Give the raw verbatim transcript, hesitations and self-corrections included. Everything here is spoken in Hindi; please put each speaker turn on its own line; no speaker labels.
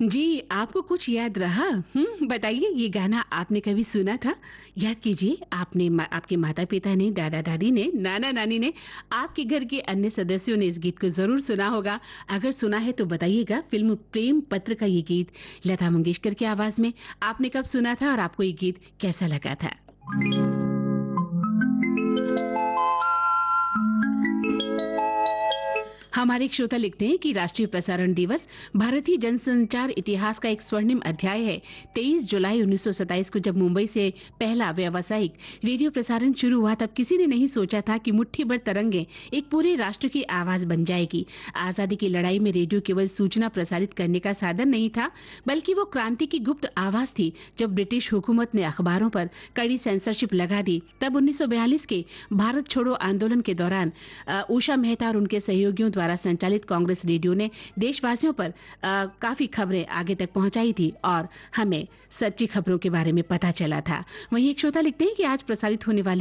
जी, आपको कुछ याद रहा? हुँ, बताइए ये गाना आपने कभी सुना था? याद कीजिए आपने मा आपके माता-पिता ने, दादा-दादी ने, नाना-नानी ने, आपके घर के अन्य सदस्यों ने इस गीत को ज़रूर सुना होगा। अगर सुना है तो बताइएगा। फ़िल्म प्रेम पत्र का ये गीत लता मंगेशकर की आवाज़ में आपने कब सुना था और आपको ये गीत कैसा लगा था? हमारे एक श्रोता लिखते हैं कि राष्ट्रीय प्रसारण दिवस भारतीय जनसंचार इतिहास का एक स्वर्णिम अध्याय है। तेईस जुलाई उन्नीस सौ सत्ताईस को जब मुंबई से पहला व्यावसायिक रेडियो प्रसारण शुरू हुआ तब किसी ने नहीं सोचा था कि मुट्ठी भर तरंगे एक पूरे राष्ट्र की आवाज बन जाएगी। आजादी की लड़ाई में रेडियो केवल सूचना प्रसारित करने का साधन नहीं था, बल्कि वो क्रांति की गुप्त आवाज थी। जब ब्रिटिश हुकूमत ने अखबारों पर कड़ी सेंसरशिप लगा दी तब उन्नीस सौ बयालीस के भारत छोड़ो आंदोलन के दौरान अ, उषा मेहता और उनके सहयोगियों द्वारा संचालित कांग्रेस रेडियो ने देशवासियों पर अ, काफी खबरें आगे तक पहुंचाई थी और हमें सच्ची खबरों के बारे में पता चला था। वहीं एक श्रोता लिखते हैं कि आज प्रसारित होने वाले